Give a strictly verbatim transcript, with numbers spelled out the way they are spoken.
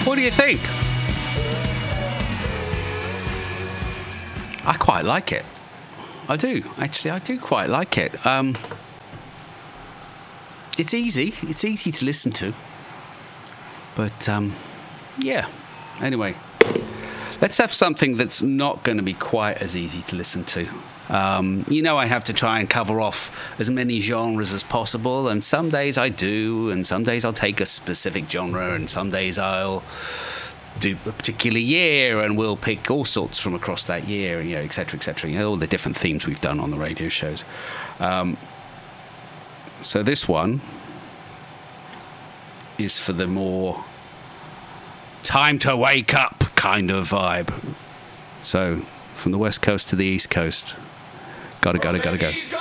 What do you think? I quite like it. I do. Actually, I do quite like it. Um, it's easy. It's easy to listen to. But, um, yeah. Anyway, let's have something that's not going to be quite as easy to listen to. Um, you know, I have to try and cover off as many genres as possible, and some days I do, and some days I'll take a specific genre, and some days I'll do a particular year, and we'll pick all sorts from across that year, and, you know, et cetera, et cetera. You know, all the different themes we've done on the radio shows. Um, so this one is for the more time to wake up kind of vibe. So from the West Coast to the East Coast. Gotta, gotta, gotta go.